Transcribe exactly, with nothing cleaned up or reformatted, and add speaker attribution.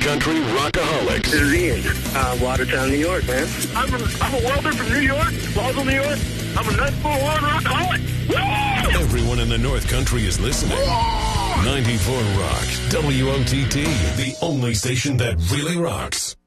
Speaker 1: Country Rockaholics.
Speaker 2: This is Ian, uh, Watertown, New York, man.
Speaker 3: I'm a, I'm a welder from New York, Boswell, New York. I'm a nutful world rockaholic. Woo!
Speaker 1: Everyone in the North Country is listening. ninety-four Rock, W O T T, the only station that really rocks.